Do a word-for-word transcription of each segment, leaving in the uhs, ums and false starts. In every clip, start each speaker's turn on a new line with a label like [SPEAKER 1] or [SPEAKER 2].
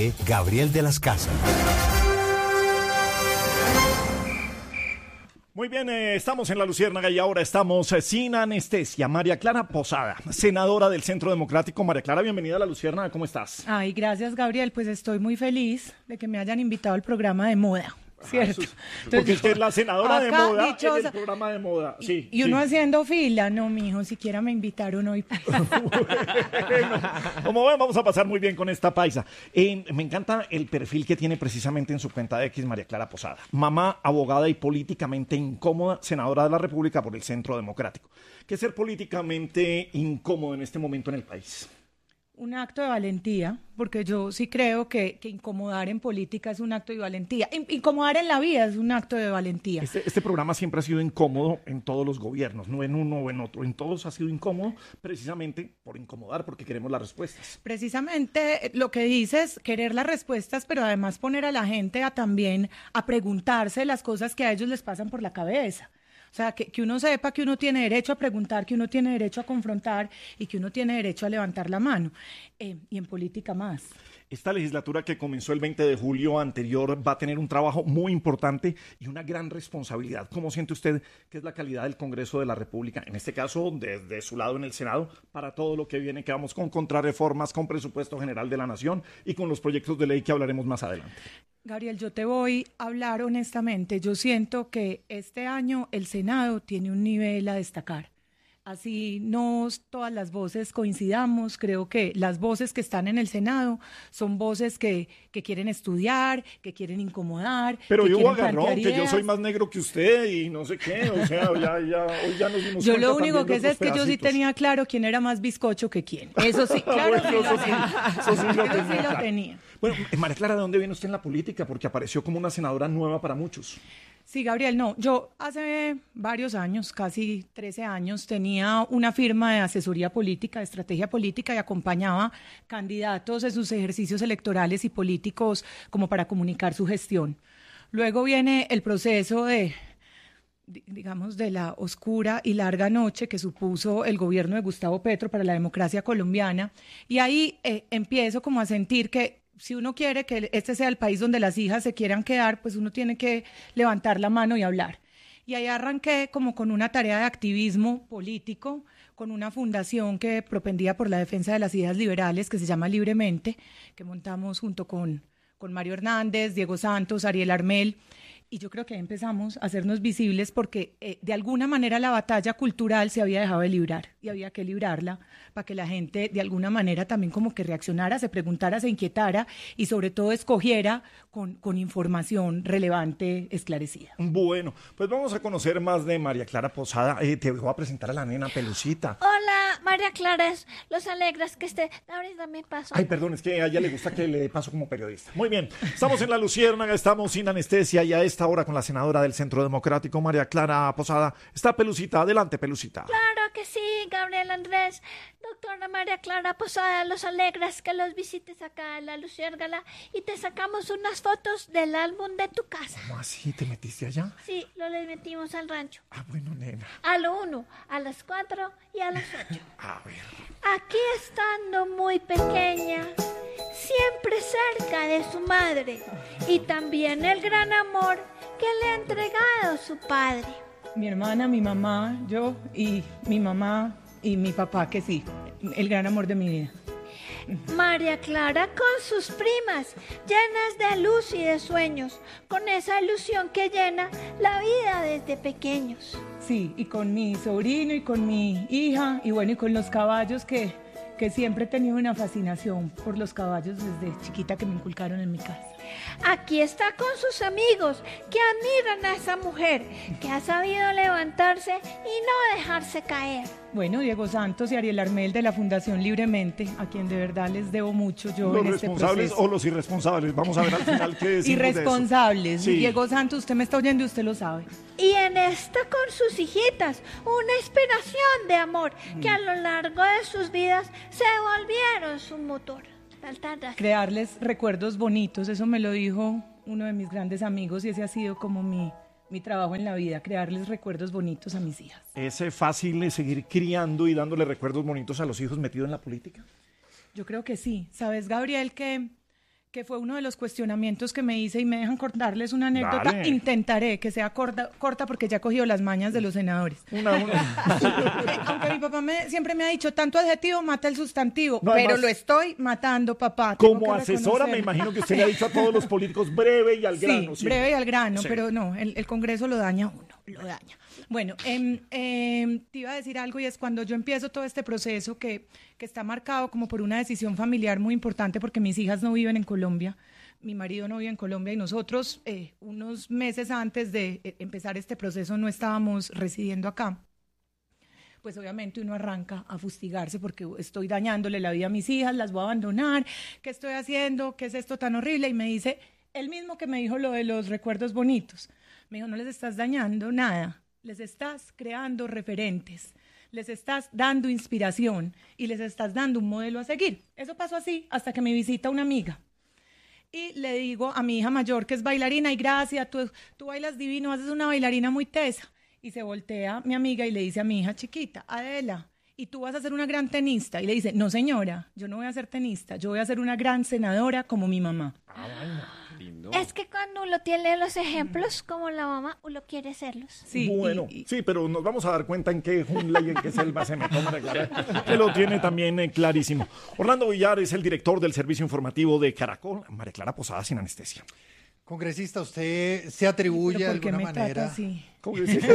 [SPEAKER 1] dirige Gabriel de las Casas.
[SPEAKER 2] Muy bien, eh, estamos en La Luciérnaga y ahora estamos eh, sin anestesia. María Clara Posada, senadora del Centro Democrático. María Clara, bienvenida a La Luciérnaga, ¿cómo estás?
[SPEAKER 3] Ay, gracias, Gabriel, pues estoy muy feliz de que me hayan invitado al programa de moda. ¿Cierto?
[SPEAKER 2] Ah, es, porque usted es la senadora de moda dichosa, en el programa de moda. Sí,
[SPEAKER 3] y uno
[SPEAKER 2] sí.
[SPEAKER 3] haciendo fila, no, mijo, siquiera me invitaron hoy.
[SPEAKER 2] Bueno, como ven, vamos a pasar muy bien con esta paisa. Eh, me encanta el perfil que tiene precisamente en su cuenta de X, María Clara Posada. Mamá, abogada y políticamente incómoda, senadora de la República por el Centro Democrático. ¿Qué es ser políticamente incómodo en este momento en el país?
[SPEAKER 3] Un acto de valentía, porque yo sí creo que, que incomodar en política es un acto de valentía. In- incomodar en la vida es un acto de valentía.
[SPEAKER 2] Este, este programa siempre ha sido incómodo en todos los gobiernos, no en uno o en otro. En todos ha sido incómodo precisamente por incomodar, porque queremos las respuestas.
[SPEAKER 3] Precisamente lo que dices, querer las respuestas, pero además poner a la gente a también a preguntarse las cosas que a ellos les pasan por la cabeza. O sea, que, que uno sepa que uno tiene derecho a preguntar, que uno tiene derecho a confrontar y que uno tiene derecho a levantar la mano. Eh, y en política más.
[SPEAKER 2] Esta legislatura que comenzó el veinte de julio anterior va a tener un trabajo muy importante y una gran responsabilidad. ¿Cómo siente usted que es la calidad del Congreso de la República? En este caso, desde su lado en el Senado, para todo lo que viene, que vamos con contrarreformas, con presupuesto general de la Nación y con los proyectos de ley que hablaremos más adelante.
[SPEAKER 3] Gabriel, yo te voy a hablar honestamente. Yo siento que este año el Senado tiene un nivel a destacar. Así no todas las voces coincidamos, creo que las voces que están en el Senado son voces que, que quieren estudiar, que quieren incomodar.
[SPEAKER 2] Pero
[SPEAKER 3] que
[SPEAKER 2] yo
[SPEAKER 3] quieren
[SPEAKER 2] agarrón, que
[SPEAKER 3] ideas.
[SPEAKER 2] Yo soy más negro que usted y no sé qué, o sea, ya, ya, hoy ya nos dimos
[SPEAKER 3] Yo
[SPEAKER 2] cuenta
[SPEAKER 3] lo único que
[SPEAKER 2] también
[SPEAKER 3] sé
[SPEAKER 2] de
[SPEAKER 3] es que
[SPEAKER 2] otros
[SPEAKER 3] yo sí
[SPEAKER 2] pedacitos.
[SPEAKER 3] tenía claro quién era más bizcocho que quién. Eso sí, claro,
[SPEAKER 2] Bueno,
[SPEAKER 3] sí
[SPEAKER 2] eso
[SPEAKER 3] lo
[SPEAKER 2] sí,
[SPEAKER 3] tenía.
[SPEAKER 2] eso sí lo
[SPEAKER 3] Eso
[SPEAKER 2] tenía,
[SPEAKER 3] sí lo
[SPEAKER 2] claro.
[SPEAKER 3] tenía.
[SPEAKER 2] Bueno, María Clara, ¿de dónde viene usted en la política? Porque apareció como una senadora nueva para muchos.
[SPEAKER 3] Sí, Gabriel, no, yo hace varios años, casi trece años, tenía una firma de asesoría política, de estrategia política y acompañaba candidatos en sus ejercicios electorales y políticos como para comunicar su gestión. Luego viene el proceso de, digamos, de la oscura y larga noche que supuso el gobierno de Gustavo Petro para la democracia colombiana y ahí eh, empiezo como a sentir que si uno quiere que este sea el país donde las hijas se quieran quedar, pues uno tiene que levantar la mano y hablar. Y ahí arranqué como con una tarea de activismo político, con una fundación que propendía por la defensa de las ideas liberales, que se llama Libremente, que montamos junto con, con Mario Hernández, Diego Santos, Ariel Armel. Y yo creo que ahí empezamos a hacernos visibles porque eh, de alguna manera la batalla cultural se había dejado de librar y había que librarla para que la gente de alguna manera también como que reaccionara, se preguntara, se inquietara y sobre todo escogiera con, con información relevante, esclarecida.
[SPEAKER 2] Bueno, pues vamos a conocer más de María Clara Posada. Eh, te voy a presentar a la nena Pelucita.
[SPEAKER 4] Hola, María Clara, los alegras que esté. Ahorita me paso.
[SPEAKER 2] Ay, perdón, es que a ella le gusta que le dé paso como periodista. Muy bien, estamos en La Luciérnaga, estamos sin anestesia y a esta hora con la senadora del Centro Democrático, María Clara Posada. Está Pelucita, adelante, Pelucita.
[SPEAKER 4] Claro que sí, Gabriel Andrés. Doctora María Clara Posada, los alegras que los visites acá en La Luciérnaga y te sacamos unas fotos del álbum de tu casa.
[SPEAKER 2] ¿Cómo así? ¿Te metiste allá?
[SPEAKER 4] Sí, lo le metimos al rancho.
[SPEAKER 2] Ah, bueno, nena.
[SPEAKER 4] A lo uno, a las cuatro y a las ocho.
[SPEAKER 2] A ver.
[SPEAKER 4] Aquí estando muy pequeña, siempre cerca de su madre y también el gran amor que le ha entregado su padre.
[SPEAKER 3] Mi hermana, mi mamá, yo y mi mamá y mi papá, que sí, el gran amor de mi vida.
[SPEAKER 4] María Clara con sus primas, llenas de luz y de sueños, con esa ilusión que llena la vida desde pequeños.
[SPEAKER 3] Sí, y con mi sobrino y con mi hija, y bueno, y con los caballos que, que siempre he tenido una fascinación por los caballos desde chiquita que me inculcaron en mi casa.
[SPEAKER 4] Aquí está con sus amigos que admiran a esa mujer que ha sabido levantarse y no dejarse caer.
[SPEAKER 3] Bueno, Diego Santos y Ariel Armel de la Fundación Libremente, a quien de verdad les debo mucho yo
[SPEAKER 2] ¿Los
[SPEAKER 3] en este
[SPEAKER 2] responsables
[SPEAKER 3] proceso.
[SPEAKER 2] o los irresponsables? Vamos a ver al final qué decimos
[SPEAKER 3] Irresponsables.
[SPEAKER 2] de eso. Sí.
[SPEAKER 3] Diego Santos, usted me está oyendo y usted lo sabe.
[SPEAKER 4] Y en esta con sus hijitas, una inspiración de amor que a lo largo de sus vidas se volvieron su motor.
[SPEAKER 3] Crearles recuerdos bonitos, eso me lo dijo uno de mis grandes amigos y ese ha sido como mi, mi trabajo en la vida, crearles recuerdos bonitos a mis hijas.
[SPEAKER 2] ¿Es eh, fácil seguir criando y dándole recuerdos bonitos a los hijos metidos en la política?
[SPEAKER 3] Yo creo que sí. ¿Sabes, Gabriel, que, que fue uno de los cuestionamientos que me hice y me dejan contarles una anécdota.
[SPEAKER 2] Dale.
[SPEAKER 3] Intentaré que sea corta, corta porque ya he cogido las mañas de los senadores.
[SPEAKER 2] Una, una.
[SPEAKER 3] Aunque mi papá me, siempre me ha dicho, tanto adjetivo mata el sustantivo,
[SPEAKER 2] No,
[SPEAKER 3] pero
[SPEAKER 2] además,
[SPEAKER 3] lo estoy matando, papá. Tengo
[SPEAKER 2] Como
[SPEAKER 3] que
[SPEAKER 2] asesora, me
[SPEAKER 3] reconocerlo.
[SPEAKER 2] imagino que usted le ha dicho a todos los políticos breve y al
[SPEAKER 3] Sí,
[SPEAKER 2] grano. Sí,
[SPEAKER 3] breve y al grano,
[SPEAKER 2] Sí.
[SPEAKER 3] pero no, el, el Congreso lo daña a uno, lo daña. Bueno, em, em, te iba a decir algo y es cuando yo empiezo todo este proceso que, que está marcado como por una decisión familiar muy importante porque mis hijas no viven en Colombia, mi marido no vive en Colombia y nosotros eh, unos meses antes de eh, empezar este proceso no estábamos residiendo acá. Pues obviamente uno arranca a fustigarse porque estoy dañándole la vida a mis hijas, las voy a abandonar, ¿qué estoy haciendo? ¿Qué es esto tan horrible? Y me dice, el mismo que me dijo lo de los recuerdos bonitos, me dijo, no les estás dañando nada, les estás creando referentes, les estás dando inspiración y les estás dando un modelo a seguir. Eso pasó así hasta que me visita una amiga. Y le digo a mi hija mayor, que es bailarina, y gracias, tú, tú bailas divino, haces una bailarina muy tesa. Y se voltea mi amiga y le dice a mi hija chiquita, Adela, ¿y tú vas a ser una gran tenista? Y le dice, no señora, yo no voy a ser tenista, yo voy a ser una gran senadora como mi mamá.
[SPEAKER 2] Ah, bueno.
[SPEAKER 1] Lindo.
[SPEAKER 4] Es que cuando uno tiene los ejemplos como la mamá, uno quiere serlos.
[SPEAKER 3] Sí,
[SPEAKER 2] Bueno,
[SPEAKER 3] y- y-
[SPEAKER 2] sí, pero nos vamos a dar cuenta en qué jungla y en qué selva se metió María Clara, que lo tiene también eh, clarísimo. Orlando Villar es el director del servicio informativo de Caracol. María Clara Posada sin anestesia.
[SPEAKER 5] Congresista, ¿usted se atribuye de
[SPEAKER 3] pero ¿por qué
[SPEAKER 5] alguna
[SPEAKER 3] me trata
[SPEAKER 5] manera?
[SPEAKER 3] así?
[SPEAKER 2] ¿Cómo que sí?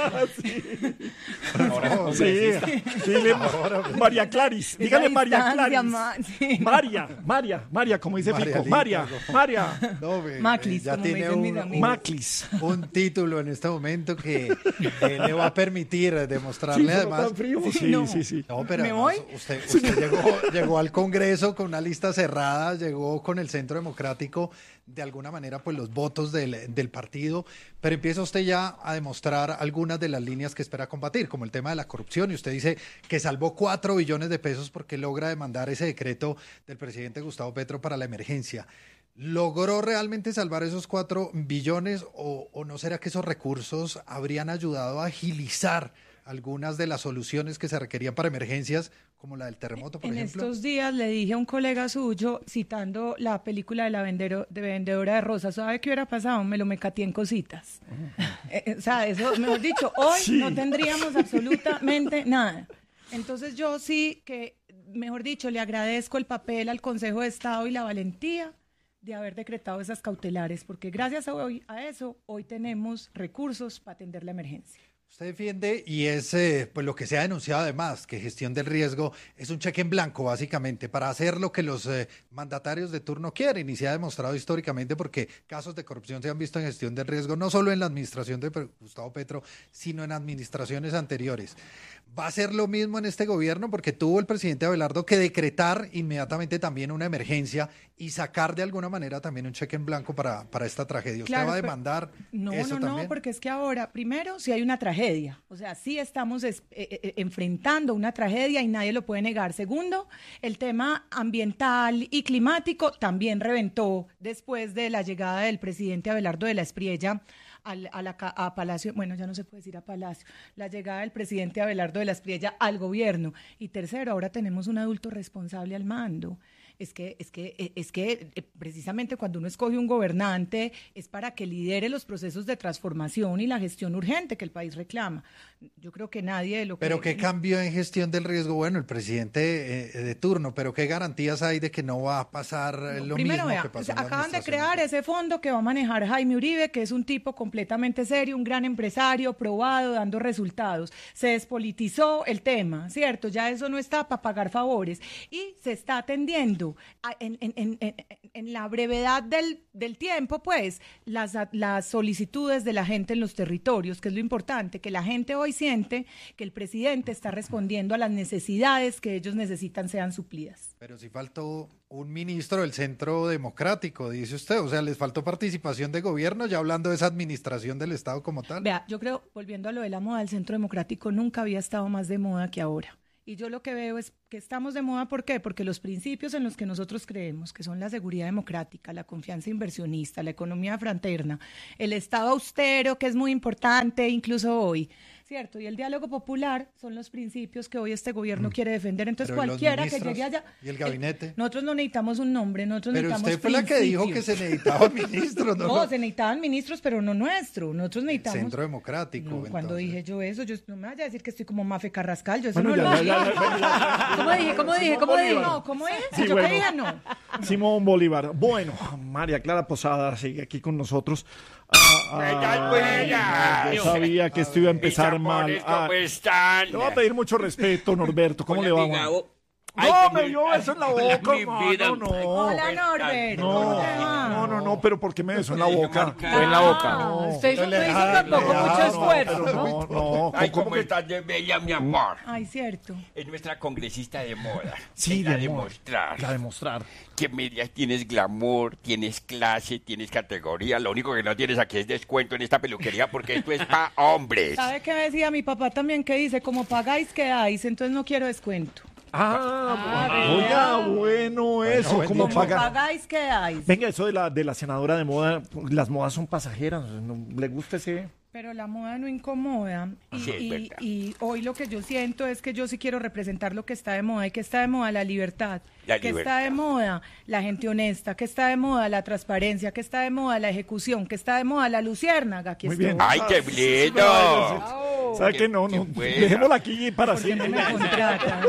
[SPEAKER 1] Ahora es
[SPEAKER 5] No,
[SPEAKER 1] congresista.
[SPEAKER 2] Sí, dile, María Claris, dígale
[SPEAKER 3] Esa
[SPEAKER 2] María
[SPEAKER 3] distancia,
[SPEAKER 2] Claris.
[SPEAKER 3] ma- sí.
[SPEAKER 2] María, María, María, como dice
[SPEAKER 5] María
[SPEAKER 2] Fico.
[SPEAKER 5] Linda,
[SPEAKER 2] María,
[SPEAKER 5] como-
[SPEAKER 2] María,
[SPEAKER 5] No, ve,
[SPEAKER 3] Maclis,
[SPEAKER 5] eh, ya
[SPEAKER 3] como me
[SPEAKER 5] tiene
[SPEAKER 3] dicen mis
[SPEAKER 5] un,
[SPEAKER 3] amigos.
[SPEAKER 5] un-
[SPEAKER 2] Maclis.
[SPEAKER 5] un título en este momento que eh, le va a permitir
[SPEAKER 2] Sí,
[SPEAKER 5] demostrarle
[SPEAKER 2] solo
[SPEAKER 5] además.
[SPEAKER 2] tan frío. Sí,
[SPEAKER 3] no.
[SPEAKER 2] sí, sí.
[SPEAKER 5] No, pero
[SPEAKER 3] ¿Me
[SPEAKER 5] además
[SPEAKER 3] voy?
[SPEAKER 5] usted, usted llegó, llegó al Congreso con una lista cerrada, llegó con el Centro Democrático, de alguna manera, pues los votos del, del partido, pero empieza usted ya a demostrar algunas de las líneas que espera combatir, como el tema de la corrupción, y usted dice que salvó cuatro billones de pesos porque logra demandar ese decreto del presidente Gustavo Petro para la emergencia. ¿Logró realmente salvar esos cuatro billones o, o no será que esos recursos habrían ayudado a agilizar algunas de las soluciones que se requerían para emergencias, como la del terremoto, por
[SPEAKER 3] En
[SPEAKER 5] ejemplo?
[SPEAKER 3] estos días le dije a un colega suyo, citando la película de la vendero- de vendedora de rosas, ¿sabe qué hubiera pasado? Me lo mecateé en cositas. Eh, eh, o sea, eso, mejor dicho, hoy
[SPEAKER 2] Sí.
[SPEAKER 3] no tendríamos absolutamente nada. Entonces yo sí que, mejor dicho, le agradezco el papel al Consejo de Estado y la valentía de haber decretado esas cautelares, porque gracias a, hoy, a eso hoy tenemos recursos para atender la emergencia.
[SPEAKER 5] Usted defiende, y es eh, pues lo que se ha denunciado además, que gestión del riesgo es un cheque en blanco, básicamente, para hacer lo que los eh, mandatarios de turno quieren, y se ha demostrado históricamente porque casos de corrupción se han visto en gestión del riesgo, no solo en la administración de Pe- Gustavo Petro, sino en administraciones anteriores. ¿Va a ser lo mismo en este gobierno? Porque tuvo el presidente Abelardo que decretar inmediatamente también una emergencia y sacar de alguna manera también un cheque en blanco para, para esta tragedia. ¿Usted
[SPEAKER 3] Claro,
[SPEAKER 5] va a
[SPEAKER 3] pero-
[SPEAKER 5] demandar
[SPEAKER 3] No,
[SPEAKER 5] eso
[SPEAKER 3] no,
[SPEAKER 5] también?
[SPEAKER 3] no, porque es que ahora, primero, si hay una tragedia, o sea, sí estamos es- eh, eh, enfrentando una tragedia y nadie lo puede negar. Segundo, el tema ambiental y climático también reventó después de la llegada del presidente Abelardo de la Espriella al- a, la, ca- a Palacio, bueno, ya no se puede decir a Palacio, la llegada del presidente Abelardo de la Espriella al gobierno. Y tercero, ahora tenemos un adulto responsable al mando. Es que, es que, eh, es que eh, precisamente cuando uno escoge un gobernante es para que lidere los procesos de transformación y la gestión urgente que el país reclama. Yo creo que nadie de lo que...
[SPEAKER 5] Pero qué cambio en gestión del riesgo, bueno, el presidente eh, de turno, pero qué garantías hay de que no va a pasar eh, lo
[SPEAKER 3] Primero,
[SPEAKER 5] mismo
[SPEAKER 3] vea,
[SPEAKER 5] que pasó
[SPEAKER 3] o sea,
[SPEAKER 5] en la
[SPEAKER 3] acaban de
[SPEAKER 5] administración
[SPEAKER 3] crear ese fondo que va a manejar Jaime Uribe, que es un tipo completamente serio, un gran empresario, probado, dando resultados. Se despolitizó el tema, ¿cierto? Ya eso no está para pagar favores y se está atendiendo a- en, en- en- en- en la brevedad del, del tiempo, pues, las, las solicitudes de la gente en los territorios, que es lo importante, que la gente hoy siente que el presidente está respondiendo a las necesidades que ellos necesitan sean suplidas.
[SPEAKER 5] Pero si faltó un ministro del Centro Democrático, dice usted, o sea, les faltó participación de gobierno, ya hablando de esa administración del Estado como tal.
[SPEAKER 3] Vea, yo creo, volviendo a lo de la moda, el Centro Democrático nunca había estado más de moda que ahora. Y yo lo que veo es que estamos de moda, ¿por qué? Porque los principios en los que nosotros creemos, que son la seguridad democrática, la confianza inversionista, la economía fraterna, el Estado austero, que es muy importante incluso hoy, ¿cierto? Y el diálogo popular son los principios que hoy este gobierno mm. quiere defender. Entonces,
[SPEAKER 5] Pero
[SPEAKER 3] cualquiera que llegue allá...
[SPEAKER 5] ¿Y el gabinete?
[SPEAKER 3] El, nosotros no necesitamos un nombre, nosotros
[SPEAKER 5] pero
[SPEAKER 3] necesitamos
[SPEAKER 5] usted fue la que dijo que se necesitaban ministros, ¿no?
[SPEAKER 3] No, no, se necesitaban ministros, pero no nuestro. Nosotros necesitamos...
[SPEAKER 5] El Centro Democrático.
[SPEAKER 3] No, cuando dije yo eso, yo no me vaya a decir que estoy como Mafe Carrascal, yo eso
[SPEAKER 2] bueno,
[SPEAKER 3] no
[SPEAKER 2] ya,
[SPEAKER 3] lo
[SPEAKER 2] ya, ya, ya, ya.
[SPEAKER 3] ¿Cómo dije? ¿Cómo dije? ¿Cómo dije? No, ¿cómo es?
[SPEAKER 2] Sí,
[SPEAKER 3] ¿Yo
[SPEAKER 2] bueno.
[SPEAKER 3] qué dije? No.
[SPEAKER 2] Simón Bolívar. Bueno, María Clara Posada sigue aquí con nosotros. Ah, ah, yo sabía que esto iba a empezar mal. Ah,
[SPEAKER 1] ¿Cómo están?
[SPEAKER 2] le voy a pedir mucho respeto, Norberto. ¿Cómo
[SPEAKER 1] Hola,
[SPEAKER 2] le va?
[SPEAKER 1] amiga,
[SPEAKER 2] Juan?
[SPEAKER 1] Ay,
[SPEAKER 2] No,
[SPEAKER 1] ¿cómo
[SPEAKER 2] me dio
[SPEAKER 1] estás?
[SPEAKER 2] beso en la
[SPEAKER 1] Hola,
[SPEAKER 2] boca,
[SPEAKER 1] mi
[SPEAKER 2] hermano,
[SPEAKER 1] vida.
[SPEAKER 2] no.
[SPEAKER 3] Hola, Norberto.
[SPEAKER 2] No,
[SPEAKER 3] ¿Cómo te va?
[SPEAKER 2] no, no, no, pero ¿por qué me besó en la boca?
[SPEAKER 1] Fue en la boca.
[SPEAKER 3] Ah,
[SPEAKER 6] Usted hizo,
[SPEAKER 5] le
[SPEAKER 6] no hizo
[SPEAKER 5] dejaron,
[SPEAKER 6] tampoco
[SPEAKER 5] le
[SPEAKER 6] mucho
[SPEAKER 5] dejaron,
[SPEAKER 6] esfuerzo,
[SPEAKER 2] pero
[SPEAKER 6] ¿no?
[SPEAKER 2] no, no.
[SPEAKER 1] Ay,
[SPEAKER 2] ¿cómo
[SPEAKER 1] ¿cómo
[SPEAKER 2] que-
[SPEAKER 1] estás de bella, mi amor?
[SPEAKER 3] Ay, cierto.
[SPEAKER 1] Es nuestra congresista de moda.
[SPEAKER 2] Sí,
[SPEAKER 1] Venga a
[SPEAKER 2] de amor.
[SPEAKER 1] demostrar
[SPEAKER 2] La demostrar.
[SPEAKER 1] que medias tienes glamour, tienes clase, tienes categoría. Lo único que no tienes aquí es descuento en esta peluquería porque esto es para hombres.
[SPEAKER 3] ¿Sabe qué decía mi papá también? Que dice, como pagáis, quedáis, entonces no quiero descuento.
[SPEAKER 2] Ah, oiga, bueno eso,
[SPEAKER 5] buen
[SPEAKER 2] ¿cómo
[SPEAKER 5] dicho.
[SPEAKER 2] paga?
[SPEAKER 3] Pagáis, quedáis.
[SPEAKER 2] Venga, eso de la, de la senadora de moda, las modas son pasajeras, ¿no? ¿Le gusta ese?
[SPEAKER 3] Pero la moda no incomoda. Y,
[SPEAKER 1] Sí, es
[SPEAKER 3] y-
[SPEAKER 1] verdad.
[SPEAKER 3] y hoy lo que yo siento es que yo sí quiero representar lo que está de moda. ¿Y que está de moda? La libertad.
[SPEAKER 1] La
[SPEAKER 3] que
[SPEAKER 1] libertad.
[SPEAKER 3] está de moda? La gente honesta. Que está de moda? La transparencia. Que está de moda? La ejecución. Que está de moda? La luciérnaga. Aquí
[SPEAKER 2] Muy
[SPEAKER 3] estoy.
[SPEAKER 2] bien.
[SPEAKER 1] ¡Ay, qué
[SPEAKER 2] Sí, sí,
[SPEAKER 1] lindo!
[SPEAKER 2] sí. ¿Sabe
[SPEAKER 1] Qué-
[SPEAKER 2] qué? No,
[SPEAKER 1] qué
[SPEAKER 2] no,
[SPEAKER 1] buena.
[SPEAKER 2] dejémosla aquí para
[SPEAKER 3] ¿Por qué no
[SPEAKER 2] siempre.
[SPEAKER 3] me contratan?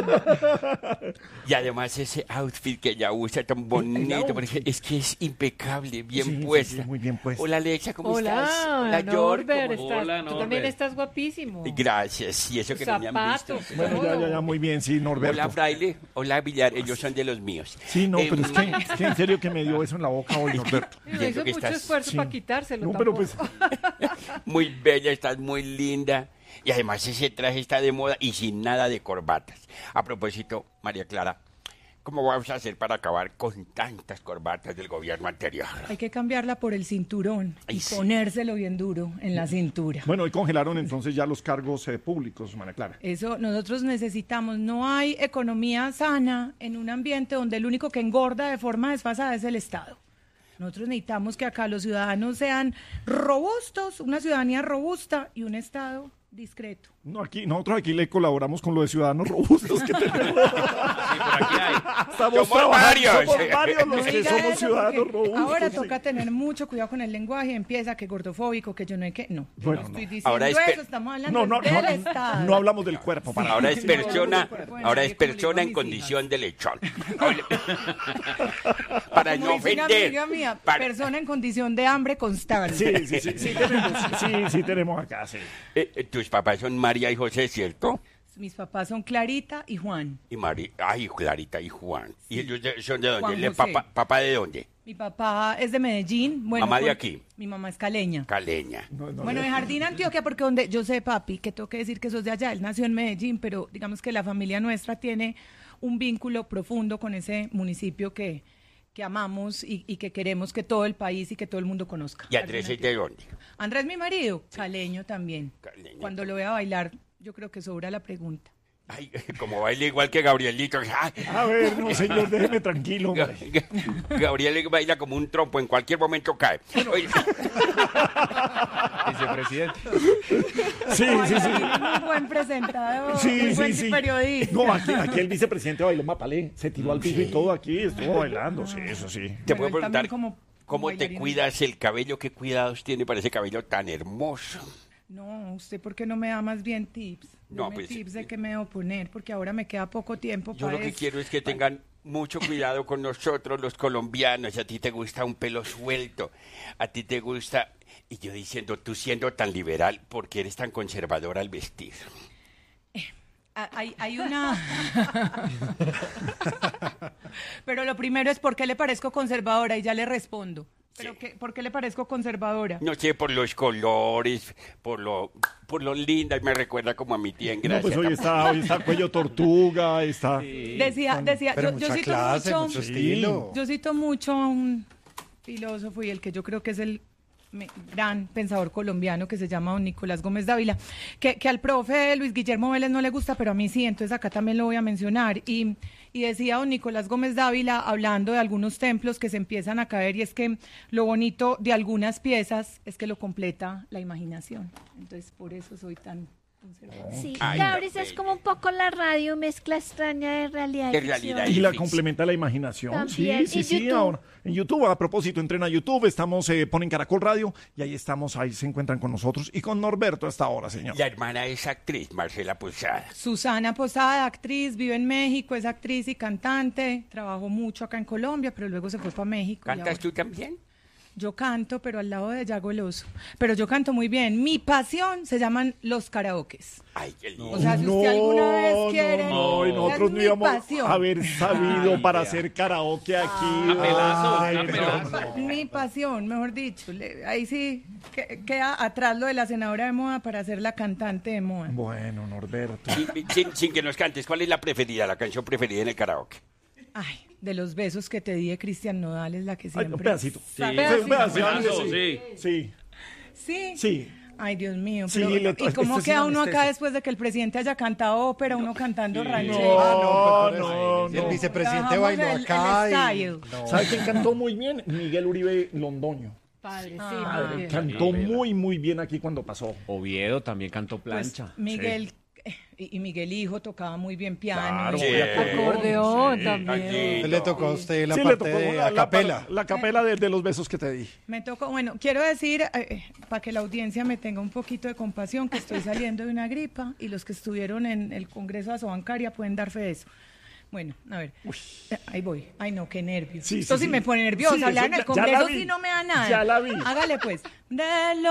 [SPEAKER 1] Y además ese outfit que ella usa tan bonito,
[SPEAKER 2] outfit.
[SPEAKER 1] porque es que es impecable, bien
[SPEAKER 2] Sí, sí,
[SPEAKER 1] puesta.
[SPEAKER 2] sí, muy bien puesta.
[SPEAKER 1] Hola, Alexa, ¿cómo
[SPEAKER 6] Hola,
[SPEAKER 1] estás? Hola, George,
[SPEAKER 6] Norbert,
[SPEAKER 1] ¿cómo-
[SPEAKER 6] estás-
[SPEAKER 1] Hola,
[SPEAKER 6] tú también
[SPEAKER 1] Norbert.
[SPEAKER 6] estás guapísimo.
[SPEAKER 1] Gracias, y eso que no me han visto.
[SPEAKER 6] Zapatos.
[SPEAKER 2] Bueno, ya, ya, ya, muy bien, sí, Norberto.
[SPEAKER 1] Hola, Fraile. Hola, Villar. Ellos son de los míos.
[SPEAKER 2] Sí, no,
[SPEAKER 1] Eh,
[SPEAKER 2] pero es que, es que en serio que me dio eso en la boca hoy, Norberto.
[SPEAKER 6] No
[SPEAKER 1] Viendo
[SPEAKER 6] hizo
[SPEAKER 1] que
[SPEAKER 6] mucho
[SPEAKER 1] estás-
[SPEAKER 6] esfuerzo
[SPEAKER 2] sí.
[SPEAKER 6] para quitárselo.
[SPEAKER 2] No, pero
[SPEAKER 6] tampoco.
[SPEAKER 2] pues,
[SPEAKER 1] Muy bella, estás muy linda. Y además ese traje está de moda y sin nada de corbatas. A propósito, María Clara, ¿cómo vamos a hacer para acabar con tantas corbatas del gobierno anterior?
[SPEAKER 3] Hay que cambiarla por el cinturón
[SPEAKER 1] Ay,
[SPEAKER 3] y
[SPEAKER 1] sí.
[SPEAKER 3] ponérselo bien duro en la cintura.
[SPEAKER 2] bueno, hoy congelaron entonces ya los cargos eh, públicos, María Clara.
[SPEAKER 3] Eso nosotros necesitamos. No hay economía sana en un ambiente donde el único que engorda de forma desfasada es el Estado. Nosotros necesitamos que acá los ciudadanos sean robustos, una ciudadanía robusta y un Estado discreto.
[SPEAKER 2] No, aquí, nosotros aquí le colaboramos con lo de ciudadanos robustos que tenemos.
[SPEAKER 1] Sí, por aquí hay.
[SPEAKER 2] Estamos
[SPEAKER 1] Somos
[SPEAKER 2] trabajando,
[SPEAKER 1] varios.
[SPEAKER 2] somos varios los
[SPEAKER 3] No
[SPEAKER 2] que
[SPEAKER 3] diga
[SPEAKER 2] somos
[SPEAKER 3] eso,
[SPEAKER 2] ciudadanos
[SPEAKER 3] porque
[SPEAKER 2] robustos.
[SPEAKER 3] ahora
[SPEAKER 2] sí.
[SPEAKER 3] toca tener mucho cuidado con el lenguaje. Empieza que gordofóbico, que yo no hay que. No, yo
[SPEAKER 2] Bueno,
[SPEAKER 3] no estoy
[SPEAKER 2] no.
[SPEAKER 3] diciendo
[SPEAKER 1] Ahora es
[SPEAKER 3] eso,
[SPEAKER 1] pe-
[SPEAKER 3] estamos hablando
[SPEAKER 2] No, no,
[SPEAKER 3] del
[SPEAKER 2] no,
[SPEAKER 3] Estado.
[SPEAKER 2] no hablamos del cuerpo. Para
[SPEAKER 1] Ahora es
[SPEAKER 3] Sí,
[SPEAKER 1] persona,
[SPEAKER 3] bueno,
[SPEAKER 1] ahora
[SPEAKER 3] sí,
[SPEAKER 1] es
[SPEAKER 3] como le digo
[SPEAKER 1] persona
[SPEAKER 3] a
[SPEAKER 1] en
[SPEAKER 3] mis
[SPEAKER 1] condición de lechón. Para
[SPEAKER 3] Como
[SPEAKER 1] no
[SPEAKER 3] dice una
[SPEAKER 1] ofender.
[SPEAKER 3] amiga mía,
[SPEAKER 1] Para-
[SPEAKER 3] persona en condición de hambre constante.
[SPEAKER 2] Sí, sí, sí, sí, tenemos, sí, sí tenemos acá, sí.
[SPEAKER 1] Eh, eh, tus papás son María y José, ¿cierto?
[SPEAKER 3] Mis papás son Clarita y Juan.
[SPEAKER 1] Y María, ay, Clarita y Juan. ¿Y ellos de- son de dónde?
[SPEAKER 3] Juan
[SPEAKER 1] ¿Le-
[SPEAKER 3] José.
[SPEAKER 1] papá, ¿Papá de dónde?
[SPEAKER 3] Mi papá es de Medellín. Bueno,
[SPEAKER 1] Mamá de
[SPEAKER 3] con-
[SPEAKER 1] aquí.
[SPEAKER 3] Mi mamá es caleña.
[SPEAKER 1] Caleña.
[SPEAKER 2] No, no,
[SPEAKER 3] Bueno,
[SPEAKER 2] no.
[SPEAKER 3] de Jardín, Antioquia, porque donde yo sé, papi, que tengo que decir que sos de allá. Él nació en Medellín, pero digamos que la familia nuestra tiene un vínculo profundo con ese municipio que, que amamos y, y que queremos que todo el país y que todo el mundo conozca.
[SPEAKER 1] ¿Y Andrés es de dónde?
[SPEAKER 3] Andrés, mi marido, caleño también.
[SPEAKER 1] Caleño.
[SPEAKER 3] Cuando lo vea bailar, yo creo que sobra la pregunta.
[SPEAKER 1] Ay, como baila igual que Gabrielito. Ay,
[SPEAKER 2] A ver, no, señor, déjeme tranquilo.
[SPEAKER 1] Ga-
[SPEAKER 2] hombre.
[SPEAKER 1] Ga- Gabriel baila como un trompo, en cualquier momento cae. Oye,
[SPEAKER 7] Vicepresidente.
[SPEAKER 2] Sí, sí, sí.
[SPEAKER 3] Muy buen presentador,
[SPEAKER 2] Sí,
[SPEAKER 3] muy
[SPEAKER 2] sí,
[SPEAKER 3] buen
[SPEAKER 2] sí.
[SPEAKER 3] periodista.
[SPEAKER 2] No, aquí, aquí el vicepresidente bailó mapalé, se tiró al piso y todo aquí, estuvo bailando, sí, eso sí.
[SPEAKER 1] te
[SPEAKER 3] Bueno,
[SPEAKER 1] puedo
[SPEAKER 3] él
[SPEAKER 1] preguntar,
[SPEAKER 3] también como- como
[SPEAKER 1] ¿cómo te
[SPEAKER 3] bailarín.
[SPEAKER 1] cuidas el cabello? ¿Qué cuidados tiene para ese cabello tan hermoso?
[SPEAKER 3] No, ¿usted por qué no me da más bien tips?
[SPEAKER 1] No,
[SPEAKER 3] Deme
[SPEAKER 1] pues,
[SPEAKER 3] tips de qué me debo poner, porque ahora me queda poco tiempo
[SPEAKER 1] Yo
[SPEAKER 3] para
[SPEAKER 1] lo que
[SPEAKER 3] eso.
[SPEAKER 1] quiero es que tengan mucho cuidado con nosotros los colombianos. A ti te gusta un pelo suelto, a ti te gusta... Y yo diciendo, tú siendo tan liberal, ¿por qué eres tan conservador al vestir?
[SPEAKER 3] Ah, Hay, hay una... Pero lo primero es por qué le parezco conservadora y ya le respondo. ¿Pero
[SPEAKER 1] Sí.
[SPEAKER 3] qué, por qué le parezco conservadora?
[SPEAKER 1] No sé, por los colores, por lo, por lo linda, y me recuerda como a mi tía en
[SPEAKER 2] No,
[SPEAKER 1] Gracia.
[SPEAKER 2] pues hoy está, hoy está cuello tortuga, está...
[SPEAKER 3] Decía, decía,
[SPEAKER 5] Pero
[SPEAKER 3] yo, yo
[SPEAKER 5] mucha
[SPEAKER 3] cito
[SPEAKER 5] clase,
[SPEAKER 3] mucho,
[SPEAKER 5] mucho
[SPEAKER 2] Sí.
[SPEAKER 5] estilo.
[SPEAKER 3] yo cito mucho a un filósofo y el que yo creo que es el me- gran pensador colombiano que se llama don Nicolás Gómez Dávila, que, que al profe Luis Guillermo Vélez no le gusta, pero a mí sí, entonces acá también lo voy a mencionar. Y, y decía don Nicolás Gómez Dávila, hablando de algunos templos que se empiezan a caer, y es que lo bonito de algunas piezas es que lo completa la imaginación. Entonces, por eso soy tan
[SPEAKER 4] Sí,
[SPEAKER 1] Ay,
[SPEAKER 4] Cabris
[SPEAKER 1] tan
[SPEAKER 4] es
[SPEAKER 1] bello.
[SPEAKER 4] como un poco la radio, mezcla extraña de realidad y
[SPEAKER 1] De
[SPEAKER 4] ficción.
[SPEAKER 1] realidad
[SPEAKER 2] Y la
[SPEAKER 1] Fix.
[SPEAKER 2] complementa la imaginación.
[SPEAKER 4] También.
[SPEAKER 2] Sí, sí,
[SPEAKER 4] ¿Y
[SPEAKER 2] sí.
[SPEAKER 4] YouTube?
[SPEAKER 2] Ahora, en YouTube, a propósito, entren a YouTube, estamos, eh, ponen Caracol Radio y ahí estamos, ahí se encuentran con nosotros y con Norberto a esta hora, señor.
[SPEAKER 1] La hermana es actriz, Marcela Posada.
[SPEAKER 3] Susana Posada, actriz, vive en México, es actriz y cantante, trabajó mucho acá en Colombia, pero luego se fue para México. y
[SPEAKER 1] ¿Cantas
[SPEAKER 3] ahora-
[SPEAKER 1] tú también?
[SPEAKER 3] Yo canto, pero al lado de Yago el Oso. Pero yo canto muy bien. Mi pasión se llaman los karaokes.
[SPEAKER 1] Ay, qué lindo.
[SPEAKER 3] O sea, si usted alguna vez quiere...
[SPEAKER 2] No, y nosotros
[SPEAKER 3] es
[SPEAKER 2] no
[SPEAKER 3] mi
[SPEAKER 2] íbamos
[SPEAKER 3] pasión.
[SPEAKER 2] a haber sabido
[SPEAKER 1] Ay,
[SPEAKER 2] para
[SPEAKER 1] vea.
[SPEAKER 2] hacer karaoke aquí.
[SPEAKER 6] A pelazo,
[SPEAKER 2] Ay,
[SPEAKER 6] a
[SPEAKER 2] no,
[SPEAKER 6] pelazo.
[SPEAKER 2] no.
[SPEAKER 3] Mi pasión, mejor dicho. Le- ahí sí que- queda atrás lo de la senadora de moda para ser la cantante de moda.
[SPEAKER 2] Bueno, Norberto.
[SPEAKER 1] Sin, sin- sin que nos cantes, ¿cuál es la preferida, la canción preferida en el karaoke?
[SPEAKER 3] Ay, de los besos que te di de Cristian Nodal es la que
[SPEAKER 2] Ay,
[SPEAKER 3] siempre...
[SPEAKER 2] un pedacito.
[SPEAKER 3] Sí.
[SPEAKER 2] Un
[SPEAKER 3] Pedacito.
[SPEAKER 2] pedacito,
[SPEAKER 6] Pedazo,
[SPEAKER 2] sí. Sí,
[SPEAKER 3] Sí.
[SPEAKER 2] sí.
[SPEAKER 3] Ay, Dios mío.
[SPEAKER 2] Sí,
[SPEAKER 3] pero-
[SPEAKER 2] le to-
[SPEAKER 3] ¿y cómo
[SPEAKER 2] esto es
[SPEAKER 3] queda
[SPEAKER 2] una
[SPEAKER 3] uno acá
[SPEAKER 2] anestesia.
[SPEAKER 3] después de que el presidente haya cantado ópera, uno cantando ranchero?
[SPEAKER 2] No,
[SPEAKER 5] pues,
[SPEAKER 2] no,
[SPEAKER 5] El
[SPEAKER 2] no.
[SPEAKER 5] vicepresidente
[SPEAKER 3] Bajamos
[SPEAKER 5] bailó
[SPEAKER 3] el-
[SPEAKER 5] acá
[SPEAKER 3] el
[SPEAKER 5] y...
[SPEAKER 3] style.
[SPEAKER 5] No.
[SPEAKER 2] ¿Sabe quién cantó muy bien? Miguel Uribe Londoño.
[SPEAKER 3] Padre, sí,
[SPEAKER 2] Padre,
[SPEAKER 3] muy bien.
[SPEAKER 2] cantó muy, muy bien aquí cuando pasó.
[SPEAKER 6] Oviedo también cantó
[SPEAKER 3] Pues,
[SPEAKER 6] plancha.
[SPEAKER 3] Miguel eh, y, y Miguel Hijo tocaba muy bien piano.
[SPEAKER 2] Claro,
[SPEAKER 3] y
[SPEAKER 1] Sí.
[SPEAKER 3] acordeón
[SPEAKER 1] Sí,
[SPEAKER 3] también.
[SPEAKER 1] allí.
[SPEAKER 5] Le tocó a usted la
[SPEAKER 2] Sí, le
[SPEAKER 5] parte
[SPEAKER 2] tocó
[SPEAKER 5] de
[SPEAKER 2] la, la-
[SPEAKER 5] acapela.
[SPEAKER 2] la capela de, de los besos que te di.
[SPEAKER 3] Me tocó, bueno, quiero decir, eh, para que la audiencia me tenga un poquito de compasión, que estoy saliendo de una gripa y los que estuvieron en el Congreso de Asobancaria pueden dar fe de eso. Bueno, a ver, eh, ahí voy. Ay, no, qué nervios.
[SPEAKER 2] Sí,
[SPEAKER 3] Esto
[SPEAKER 2] sí,
[SPEAKER 3] sí,
[SPEAKER 2] sí.
[SPEAKER 3] me pone nerviosa.
[SPEAKER 2] Sí,
[SPEAKER 3] Hablar
[SPEAKER 2] eso
[SPEAKER 3] en el
[SPEAKER 2] ya- ya la
[SPEAKER 3] Congreso
[SPEAKER 2] vi,
[SPEAKER 3] sí no me da nada.
[SPEAKER 2] ya la vi.
[SPEAKER 3] Hágale pues. De